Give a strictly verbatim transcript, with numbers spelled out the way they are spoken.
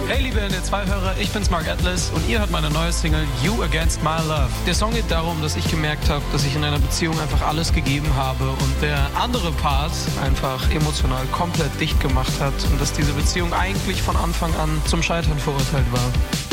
Hey liebe N D zwei-Hörer, ich bin's Mark Atlas und ihr hört meine neue Single You Against My Love. Der Song geht darum, dass ich gemerkt habe, dass ich in einer Beziehung einfach alles gegeben habe und der andere Part einfach emotional komplett dicht gemacht hat und dass diese Beziehung eigentlich von Anfang an zum Scheitern verurteilt war.